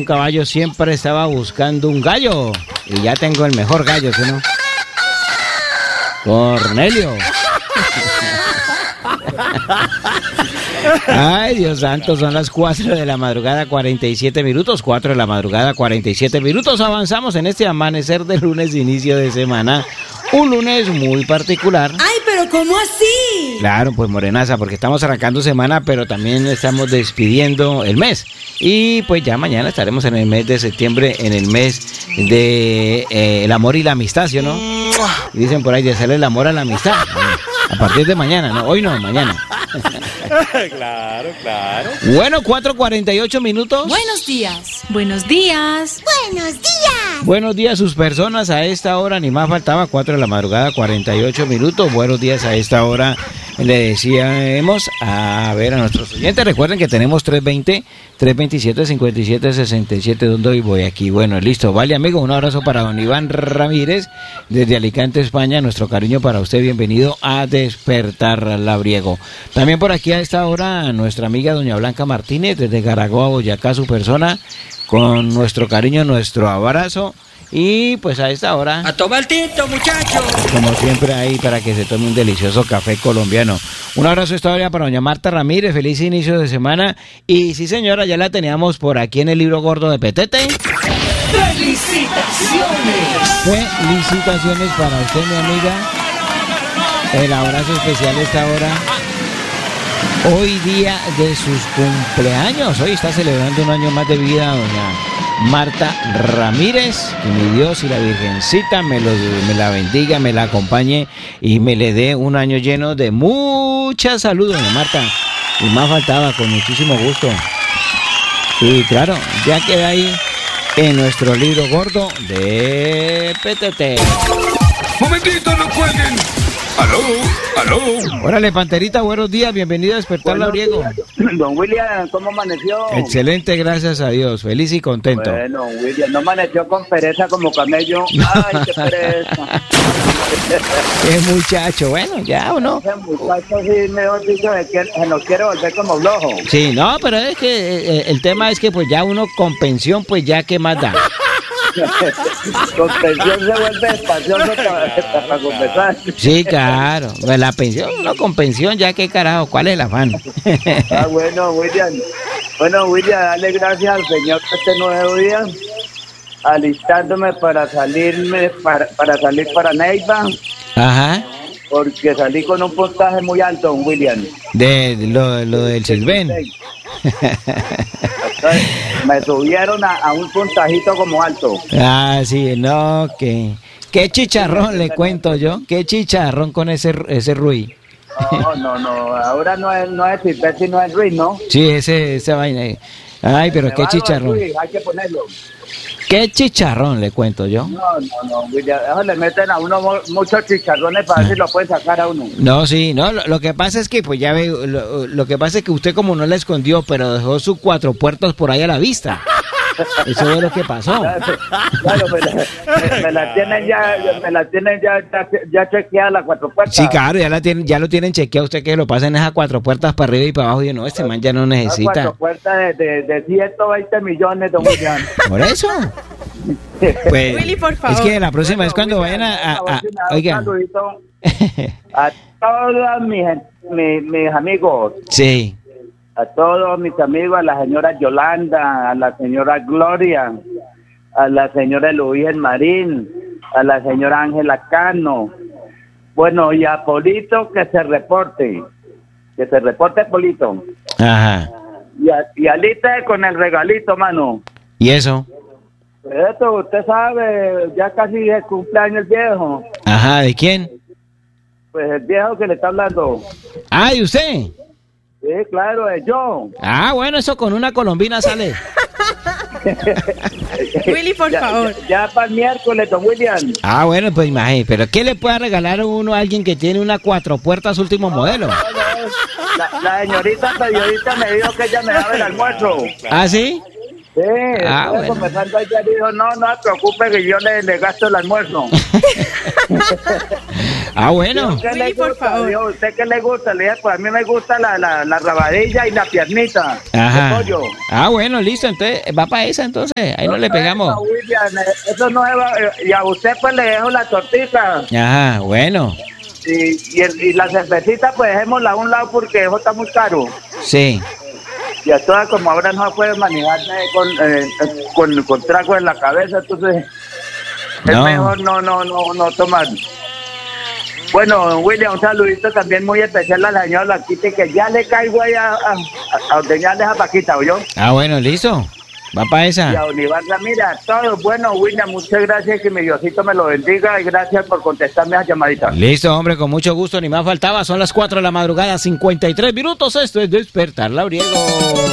un caballo siempre estaba buscando un gallo. Y ya tengo el mejor gallo, ¿sí no? Cornelio. Ay, Dios santo, son las 4 de la madrugada, 47 minutos. 4 de la madrugada, 47 minutos. Avanzamos en este amanecer de lunes, inicio de semana. Un lunes muy particular. ¡Ay, pero cómo así! Claro, pues morenaza, porque estamos arrancando semana, pero también estamos despidiendo el mes. Y pues ya mañana estaremos en el mes de septiembre, en el mes de el amor y la amistad, ¿sí o no? Y dicen por ahí de hacerle el amor a la amistad. A partir de mañana, no, hoy no, mañana. Claro, claro. Bueno, 4:48 minutos. Buenos días. Buenos días. Buenos días. Buenos días, sus personas. A esta hora, ni más faltaba, 4 de la madrugada, 48 minutos. Buenos días, a esta hora le decíamos a ver a nuestros oyentes. Recuerden que tenemos 320-327-5767. ¿Dónde voy aquí? Bueno, listo. Vale, amigo, un abrazo para don Iván Ramírez desde Alicante, España. Nuestro cariño para usted. Bienvenido a Despertar Labriego. También por aquí a esta hora nuestra amiga doña Blanca Martínez desde Garagoa, Boyacá, su persona, con nuestro cariño, nuestro abrazo. Y pues a esta hora, A tomar tinto, muchachos. como siempre, ahí para que se tome un delicioso café colombiano. Un abrazo a esta hora para doña Marta Ramírez, feliz inicio de semana. Y sí, señora, ya la teníamos por aquí en el libro gordo de Petete. ¡Felicitaciones! Felicitaciones para usted, mi amiga. El abrazo especial a esta hora. Hoy día de sus cumpleaños. Hoy está celebrando un año más de vida doña Marta Ramírez. Que mi Dios y la Virgencita me la bendiga, me la acompañe y me le dé un año lleno de mucha salud, doña Marta. Y más faltaba, con muchísimo gusto. Y claro, ya queda ahí en nuestro libro gordo de PTT. ¡Momentito, no cuelguen! ¡Aló! ¡Aló! Órale, Panterita, buenos días, bienvenido a Despertar Labriego. Don William, ¿cómo amaneció? Excelente, gracias a Dios, feliz y contento. Bueno, William, no amaneció con pereza como camello. ¡Ay, qué pereza! Qué muchacho, bueno, ya uno. Ese muchacho sí, mejor dicho, se nos quiere volver como flojo. Sí, no, pero es que el tema es que pues ya uno con pensión, pues ya qué más da. Con pensión se vuelve espacioso para compensar. Sí, claro, pues la pensión, uno con pensión, ya qué carajo, ¿cuál es el afán? Ah, bueno, William. Bueno, William, dale gracias al Señor por este nuevo día. Alistándome para salirme, para salir para Neiva, Ajá, porque salí con un puntaje muy alto, don William. de lo del Silven. Entonces, me subieron a un puntajito como alto. Ah, sí, no, qué chicharrón le cuento yo, qué chicharrón con ese Rui. No, ahora no es Silver, sino es Ruiz, ¿no? Sí, esa vaina. Ay, pero qué chicharrón. Ruiz, hay que ponerlo. Qué chicharrón le cuento yo. No, William, eso le meten a uno muchos chicharrones para ver si lo pueden sacar a uno. No, sí, no, lo que pasa es que, pues ya ve, lo que pasa es que usted como no la escondió, pero dejó sus 4 puertas por ahí a la vista. Eso es lo que pasó. Claro, me la tienen ya chequeada las 4 puertas. Sí, claro, ya lo tienen chequeado usted que lo pasen esas 4 puertas para arriba y para abajo. Y yo, no, este man ya no necesita. 4 puertas de 120 millones, don William. Por eso. Pues, Willy, por favor. es que la próxima Bueno, es cuando William, vayan un oigan. saludito a todos mis amigos. Sí. A todos mis amigos, a la señora Yolanda, a la señora Gloria, a la señora Luis Marín, a la señora Ángela Cano. Bueno, y a Polito que se reporte Polito. Ajá. Y aliste con el regalito, mano. ¿Y eso? Esto, usted sabe, ya casi es cumpleaños el viejo. Ajá, ¿de quién? Pues el viejo que le está hablando. Ah, ¿y usted? Sí, claro, es yo. Ah, bueno, eso con una colombina sale. Willy, por favor. Ya para el miércoles, don William. Ah, bueno, pues imagínate, pero ¿qué le puede regalar a uno a alguien que tiene una 4 puertas último modelo? La señorita periodista me dijo que ella me daba el almuerzo. ¿Ah, sí? Sí, Bueno. conversando ella dijo, no se preocupe que yo le gasto el almuerzo. Ah, bueno. ¿Qué le Willy, por gusta? favor. Dijo, ¿usted qué le gusta? Le dije, pues a mí me gusta la rabadilla y la piernita. Ajá. de pollo. Ah, bueno, listo. Entonces, va para esa entonces. Ahí no le pegamos. Eso, William, eso no es, y a usted pues le dejo la tortita. Ajá, bueno. Y la cervecita pues dejémosla a un lado porque eso está muy caro. Sí. Y a todas como ahora no se puede manejar con trago en la cabeza, entonces es No. mejor no tomar. Bueno, William, un saludito también muy especial a la señora Blanquita, que ya le caigo ahí a ordeñarle esa vaquita, ¿oyó? Ah, bueno, listo. Va para Y esa. a Univar Ramírez, todo bueno, William, muchas gracias, que mi Diosito me lo bendiga y gracias por contestarme esa llamadita. Listo, hombre, con mucho gusto, ni más faltaba. Son las 4 de la madrugada, 53 minutos. Esto es Despertar Labriego.